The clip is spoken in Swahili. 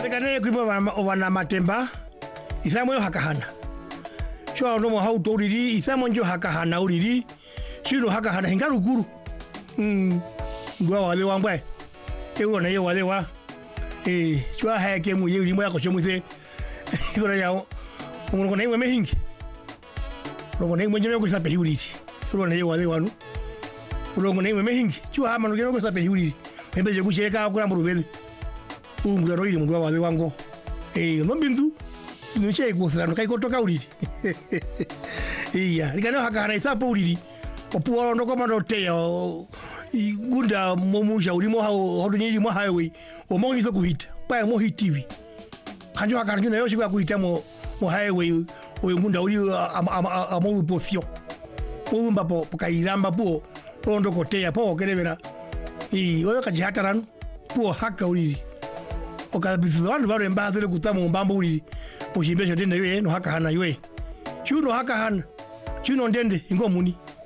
Kane kuipa wana matemba isamo yo hakahana. Chwa no mo hauto uriri isamo njo hakahana uriri. Shiro hakahana hingaru guru. Ngwa wale wangwe. Euro na yo wale wa. Chwa hake mu yuri mo yako chomuse. Ibora yao. Umuntu kone we mehingi. Ro kone mo njeme ko sape uriri. Euro na yo wale wanu. Ro kone we mehingi. Chwa hama no njeme ko sape uriri. Pembe je kusheka kula murubele. Ungura roiri mundu wale wango. No bindu. Nuche kusira no kai kotoka uriri. Iya, likana hakana isapo uriri. Opuwa no koma no te gunda momusha urimo hao nyinyi mo highway. Omo nyiso kuhita. Pa mo hit TV. Kanjo hakana juna yoshi kwa kuhita mo highway gunda uri amo pofio. Umba po kairamba po ondo kotea po kelevera. Oyo kajihataranu po haka uriri. Okabizu vandu varo embazele kutamo mbambo uriri. Mushimbesha tende ywe no hakahana ywe. Chuno hakahana. Chuno ndende ingomuni.